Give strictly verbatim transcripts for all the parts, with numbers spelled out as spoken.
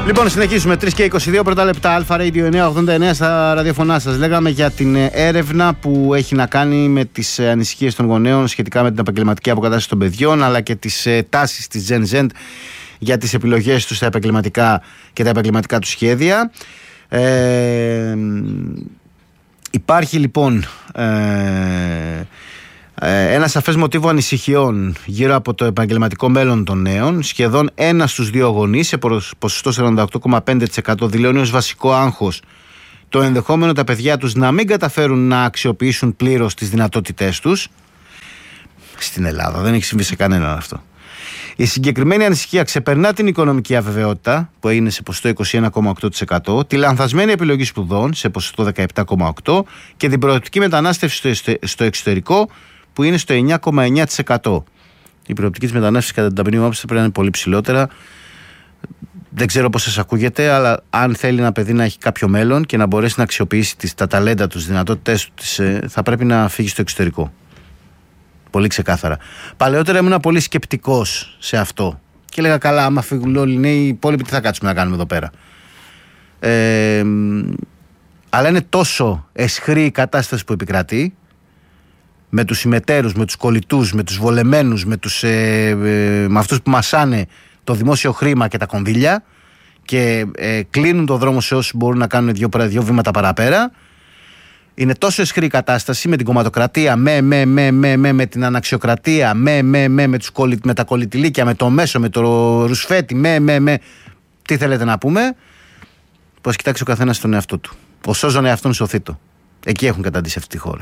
Λοιπόν, συνεχίζουμε. τρεις και είκοσι δύο πρώτα λεπτά. Αλφα Radio εννιακόσια ογδόντα εννέα στα ραδιοφωνά σας. Λέγαμε για την έρευνα που έχει να κάνει με τις ανησυχίες των γονέων σχετικά με την επαγγελματική αποκατάσταση των παιδιών, αλλά και τις τάσεις της Gen Z για τις επιλογές τους στα επαγγελματικά και τα επαγγελματικά του σχέδια. Ε, υπάρχει λοιπόν ε, ένα σαφές μοτίβο ανησυχιών γύρω από το επαγγελματικό μέλλον των νέων. Σχεδόν ένα στους δύο γονείς, σε ποσοστό σαράντα οκτώ κόμμα πέντε τοις εκατό, δηλώνει ως βασικό άγχος το ενδεχόμενο τα παιδιά τους να μην καταφέρουν να αξιοποιήσουν πλήρως τις δυνατότητές τους. Στην Ελλάδα δεν έχει συμβεί σε κανέναν αυτό. Η συγκεκριμένη ανησυχία ξεπερνά την οικονομική αβεβαιότητα, που έγινε σε ποσοστό είκοσι ένα κόμμα οκτώ τοις εκατό, τη λανθασμένη επιλογή σπουδών, σε ποσοστό δεκαεπτά κόμμα οκτώ τοις εκατό, και την προοπτική μετανάστευση στο εξωτερικό, που είναι στο εννιά κόμμα εννιά τοις εκατό. Η προοπτική της μετανάστευσης, κατά την ταπεινή μου άποψη, πρέπει να είναι πολύ ψηλότερα. Δεν ξέρω πώς σας ακούγεται, αλλά αν θέλει ένα παιδί να έχει κάποιο μέλλον και να μπορέσει να αξιοποιήσει τις, τα ταλέντα του, τις δυνατότητες του, τις, θα πρέπει να φύγει στο εξωτερικό. Πολύ ξεκάθαρα. Παλαιότερα ήμουν πολύ σκεπτικός σε αυτό. Και έλεγα, καλά, άμα φύγουν όλοι οι νέοι, οι υπόλοιποι τι θα κάτσουμε να κάνουμε εδώ πέρα. Ε, αλλά είναι τόσο αισχρή η κατάσταση που επικρατεί, με τους συμμετέρους, με τους κολλητούς, με τους βολεμένους, με, τους, ε, ε, με αυτούς που μασάνε το δημόσιο χρήμα και τα κονδύλια και ε, κλείνουν το δρόμο σε όσους μπορούν να κάνουν δύο, δύο βήματα παραπέρα. Είναι τόσο αισχρή η κατάσταση με την κομματοκρατία, με, με, με, με, με, με την αναξιοκρατία, με, με, με, με, τους κολλη, με τα κολλητηλίκια, με το μέσο, με το ρουσφέτη, με, με, με. Τι θέλετε να πούμε? Πώς κοιτάξει ο καθένας τον εαυτό του. Ο σώζον εαυτόν σωθήτο. Εκεί έχουν καταντήσει αυτή τη χώρα.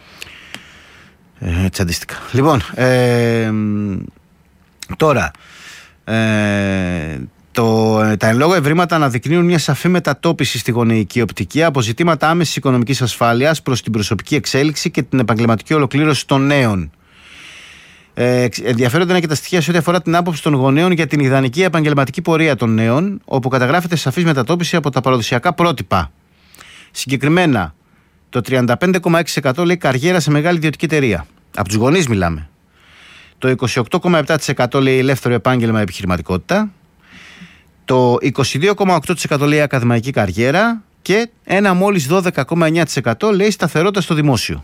Ε, έτσι αντίστοιχα. Λοιπόν, ε, τώρα, ε, το, τα εν λόγω ευρήματα αναδεικνύουν μια σαφή μετατόπιση στη γονεϊκή οπτική από ζητήματα άμεσης οικονομικής ασφάλειας προς την προσωπική εξέλιξη και την επαγγελματική ολοκλήρωση των νέων. Ε, ενδιαφέροντα είναι και τα στοιχεία σε ό,τι αφορά την άποψη των γονέων για την ιδανική επαγγελματική πορεία των νέων, όπου καταγράφεται σαφής μετατόπιση από τα παραδοσιακά πρότυπα. Συγκεκριμένα, το τριάντα πέντε κόμμα έξι τοις εκατό λέει καριέρα σε μεγάλη ιδιωτική εταιρεία. Από τους γονείς μιλάμε. Το είκοσι οκτώ κόμμα επτά τοις εκατό λέει ελεύθερο επάγγελμα επιχειρηματικότητα. Το είκοσι δύο κόμμα οκτώ τοις εκατό λέει ακαδημαϊκή καριέρα. Και ένα μόλις δώδεκα κόμμα εννιά τοις εκατό λέει σταθερότητα στο δημόσιο.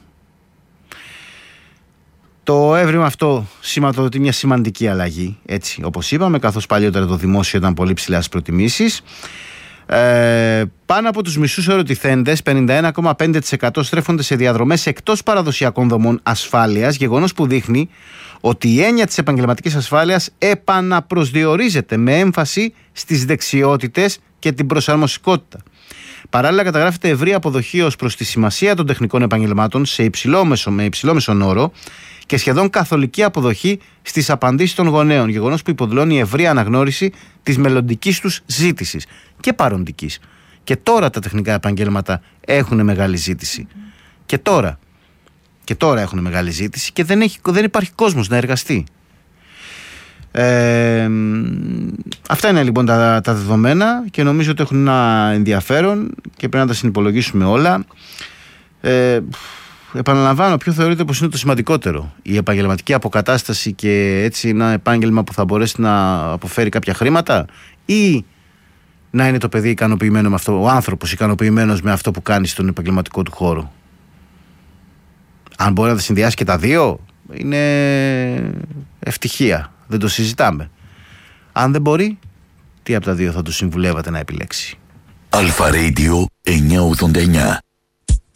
Το έβριμα αυτό σηματοδοτεί μια σημαντική αλλαγή, έτσι όπως είπαμε, καθώς παλιότερα το δημόσιο ήταν πολύ ψηλά στις προτιμήσεις. Ε, πάνω από τους μισούς ερωτηθέντες, πενήντα ένα κόμμα πέντε τοις εκατό στρέφονται σε διαδρομές εκτός παραδοσιακών δομών ασφάλειας, γεγονός που δείχνει ότι η έννοια της επαγγελματικής ασφάλειας επαναπροσδιορίζεται με έμφαση στις δεξιότητες και την προσαρμοστικότητα. Παράλληλα, καταγράφεται ευρύ αποδοχή ως προς τη σημασία των τεχνικών επαγγελμάτων σε υψηλό μέσο, με υψηλό μέσον όρο και σχεδόν καθολική αποδοχή στις απαντήσεις των γονέων, γεγονός που υποδηλώνει ευρύ αναγνώριση της μελλοντικής τους ζήτησης και παροντικής. Και τώρα τα τεχνικά επαγγέλματα έχουν μεγάλη ζήτηση. Και τώρα. Και τώρα έχουν μεγάλη ζήτηση και δεν, έχει, δεν υπάρχει κόσμος να εργαστεί. Ε, αυτά είναι λοιπόν τα, τα δεδομένα και νομίζω ότι έχουν ένα ενδιαφέρον και πρέπει να τα συνυπολογίσουμε όλα. Ε, επαναλαμβάνω, ποιο θεωρείτε πως είναι το σημαντικότερο? Η επαγγελματική αποκατάσταση και έτσι ένα επάγγελμα που θα μπορέσει να αποφέρει κάποια χρήματα, ή να είναι το παιδί ικανοποιημένο με αυτό, ο άνθρωπος ικανοποιημένος με αυτό που κάνει στον επαγγελματικό του χώρο? Αν μπορεί να τα συνδυάσει και τα δύο, είναι ευτυχία. Δεν το συζητάμε. Αν δεν μπορεί, τι από τα δύο θα του συμβουλεύατε να επιλέξει? Αλφα Radio εννιακόσια ογδόντα εννέα.